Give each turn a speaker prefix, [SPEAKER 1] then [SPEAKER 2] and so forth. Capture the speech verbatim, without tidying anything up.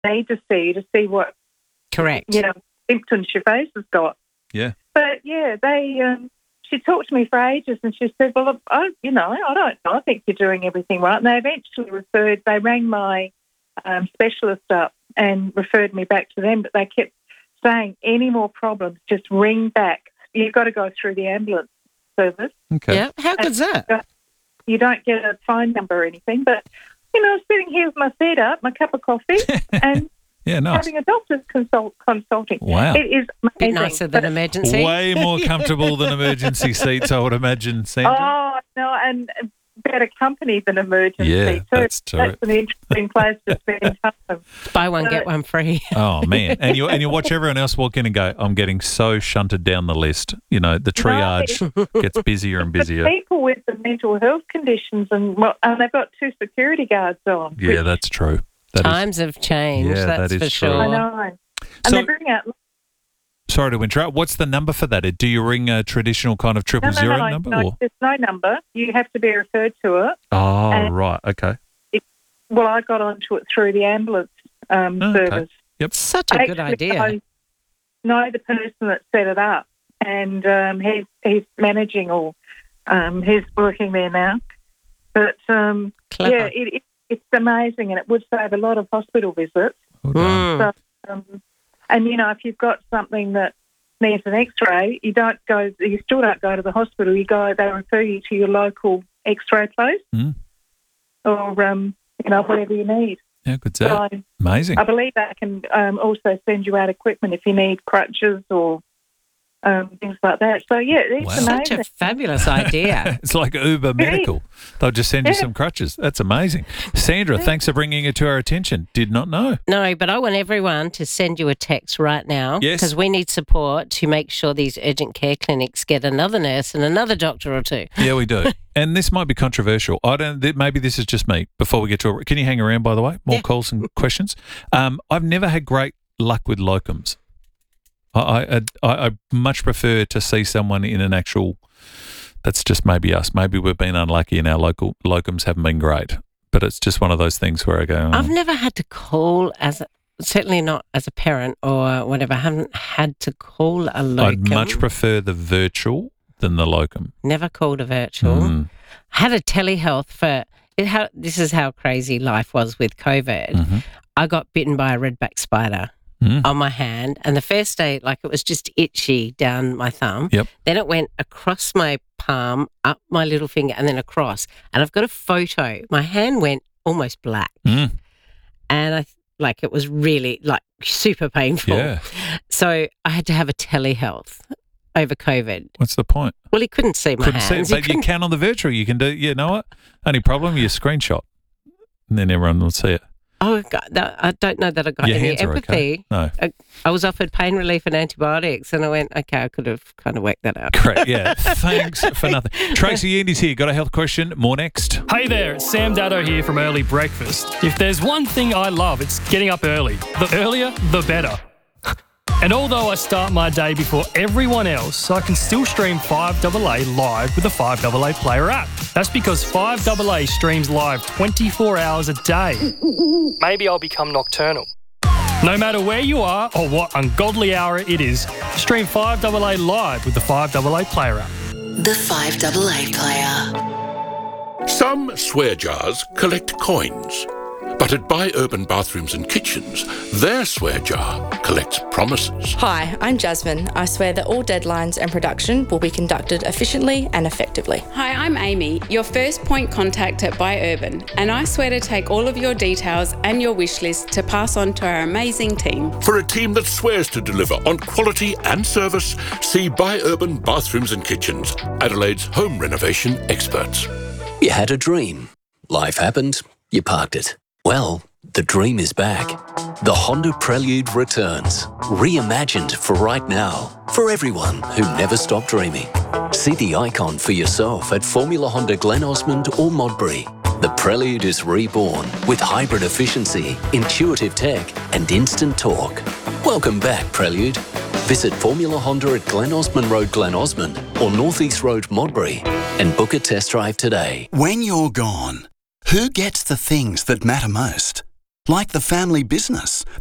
[SPEAKER 1] need to see to see what
[SPEAKER 2] Correct.
[SPEAKER 1] you know symptoms your face has got.
[SPEAKER 3] Yeah.
[SPEAKER 1] But yeah, they. Um, she talked to me for ages, and she said, "Well, I, you know, I don't know. I think you're doing everything right." And they eventually referred. They rang my um, specialist up and referred me back to them, but they kept saying, "Any more problems, just ring back. You've got to go through the ambulance service."
[SPEAKER 3] Okay.
[SPEAKER 2] Yeah. How good's that?
[SPEAKER 1] You don't get a phone number or anything, but you know, sitting here with my feet up, my cup of coffee, and
[SPEAKER 3] Yeah, nice.
[SPEAKER 1] having a doctor's consult consulting.
[SPEAKER 3] Wow.
[SPEAKER 1] It is
[SPEAKER 2] Bit
[SPEAKER 1] amazing.
[SPEAKER 2] nicer than
[SPEAKER 1] But-
[SPEAKER 2] emergency.
[SPEAKER 3] Way more comfortable than emergency seats, I would imagine, Sandra.
[SPEAKER 1] Oh no, and better company than emergency
[SPEAKER 3] Yeah,
[SPEAKER 1] too.
[SPEAKER 3] that's true.
[SPEAKER 1] That's an interesting place to spend time.
[SPEAKER 2] Buy one, get one free.
[SPEAKER 3] Oh, man. And you and you watch everyone else walk in and go, I'm getting so shunted down the list. You know, the triage gets busier and
[SPEAKER 1] The
[SPEAKER 3] busier.
[SPEAKER 1] people with the mental health conditions, and well, and they've got two security guards on.
[SPEAKER 3] Yeah,
[SPEAKER 1] which-
[SPEAKER 3] that's true. That is,
[SPEAKER 2] Times have changed,
[SPEAKER 3] Yeah,
[SPEAKER 2] that's
[SPEAKER 3] that is
[SPEAKER 2] for
[SPEAKER 3] true.
[SPEAKER 2] sure.
[SPEAKER 1] I know. And
[SPEAKER 3] So-
[SPEAKER 1] they bring out
[SPEAKER 3] sorry to interrupt. What's the number for that? Do you ring a traditional kind of triple
[SPEAKER 1] no, no,
[SPEAKER 3] zero
[SPEAKER 1] no,
[SPEAKER 3] number?
[SPEAKER 1] no,
[SPEAKER 3] Or?
[SPEAKER 1] there's no number. You have to be referred to it.
[SPEAKER 3] Oh,
[SPEAKER 1] and-
[SPEAKER 3] right. Okay.
[SPEAKER 1] Well, I got onto it through the ambulance um,
[SPEAKER 3] Oh, okay.
[SPEAKER 1] service.
[SPEAKER 2] Such a
[SPEAKER 1] I
[SPEAKER 2] good
[SPEAKER 1] actually
[SPEAKER 2] idea.
[SPEAKER 1] know, know the person that set it up, and um, he's he's managing all. Um, he's working there now, but um,
[SPEAKER 2] Clever.
[SPEAKER 1] yeah, it, it, it's amazing, and it would save a lot of hospital visits.
[SPEAKER 3] Well done.
[SPEAKER 2] Mm.
[SPEAKER 1] So, um, and you know, if you've got something that needs an X-ray, you don't go. You still don't go to the hospital. You go. They refer you to your local X-ray place,
[SPEAKER 3] Mm.
[SPEAKER 1] or um, you know, whatever you need.
[SPEAKER 3] How good's that?
[SPEAKER 1] So,
[SPEAKER 3] Amazing.
[SPEAKER 1] I believe they can um, also send you out equipment if you need crutches or um, things like that. So, yeah, it's
[SPEAKER 3] Wow.
[SPEAKER 1] amazing.
[SPEAKER 2] Such a fabulous idea.
[SPEAKER 3] It's like Uber Medical. They'll just send you
[SPEAKER 1] Yeah.
[SPEAKER 3] some crutches. That's amazing. Sandra, thanks for bringing it to our attention. Did not know.
[SPEAKER 2] No, but I want everyone to send you a text right now
[SPEAKER 3] Yes.
[SPEAKER 2] because we need support to make sure these urgent care clinics get another nurse and another doctor or two.
[SPEAKER 3] Yeah, we do. And this might be controversial. I don't. th- Maybe this is just me. Before we get to it, can you hang around? By the way, more
[SPEAKER 2] Yeah.
[SPEAKER 3] calls and questions. Um, I've never had great luck with locums. I, I I I much prefer to see someone in an actual. That's just maybe us. Maybe we've been unlucky and our local locums haven't been great. But it's just one of those things where I go. Oh,
[SPEAKER 2] I've never had to call as a, certainly not as a parent or whatever. I haven't had to call a locum.
[SPEAKER 3] I'd much prefer the virtual than the locum.
[SPEAKER 2] Never called a virtual.
[SPEAKER 3] Mm.
[SPEAKER 2] Had a telehealth for it. How, this is how crazy life was with COVID.
[SPEAKER 3] Mhm.
[SPEAKER 2] I got bitten by a redback spider
[SPEAKER 3] Mm.
[SPEAKER 2] on my hand, and the first day, like it was just itchy down my thumb.
[SPEAKER 3] Yep.
[SPEAKER 2] Then it went across my palm, up my little finger, and then across. And I've got a photo. My hand went almost black,
[SPEAKER 3] Mm.
[SPEAKER 2] and I like it was really like super painful.
[SPEAKER 3] Yeah.
[SPEAKER 2] So I had to have a telehealth over COVID.
[SPEAKER 3] What's the point?
[SPEAKER 2] Well, he couldn't see my
[SPEAKER 3] Couldn't see it,
[SPEAKER 2] hands.
[SPEAKER 3] but
[SPEAKER 2] He
[SPEAKER 3] you
[SPEAKER 2] couldn't-
[SPEAKER 3] can on the virtual. You can do. You know what? Only problem, you screenshot, and then everyone will see it.
[SPEAKER 2] Oh, God, no, I don't know that I got
[SPEAKER 3] Your
[SPEAKER 2] any
[SPEAKER 3] hands are
[SPEAKER 2] empathy.
[SPEAKER 3] okay. No.
[SPEAKER 2] I, I was offered pain relief and antibiotics, and I went, okay, I could have kind of worked that out.
[SPEAKER 3] Great, yeah. Thanks for nothing. Tracy Andy's here. Got a health question? More next.
[SPEAKER 4] Hey there, it's Sam Daddo here from Early Breakfast. If there's one thing I love, it's getting up early. The earlier, the better. And although I start my day before everyone else, I can still stream five A A live with the five A A Player app. That's because five A A streams live twenty-four hours a day. Maybe I'll become nocturnal. No matter where you are or what ungodly hour it is, stream five A A live with the five A A Player app.
[SPEAKER 5] The five A A Player.
[SPEAKER 6] Some swear jars collect coins, but at Buy Urban Bathrooms and Kitchens, their swear jar collects promises.
[SPEAKER 7] Hi, I'm Jasmine. I swear that all deadlines and production will be conducted efficiently and effectively.
[SPEAKER 8] Hi, I'm Amy, your first point contact at Buy Urban, and I swear to take all of your details and your wish list to pass on to our amazing team.
[SPEAKER 6] For a team that swears to deliver on quality and service, see Buy Urban Bathrooms and Kitchens, Adelaide's home renovation experts.
[SPEAKER 9] You had a dream. Life happened. You parked it. Well, the dream is back. The Honda Prelude returns. Reimagined for right now. For everyone who never stopped dreaming. See the icon for yourself at Formula Honda Glen Osmond or Modbury. The Prelude is reborn with hybrid efficiency, intuitive tech and instant torque. Welcome back, Prelude. Visit Formula Honda at Glen Osmond Road, Glen Osmond or North East Road, Modbury and book a test drive today.
[SPEAKER 10] When you're gone, who gets the things that matter most? like the family business.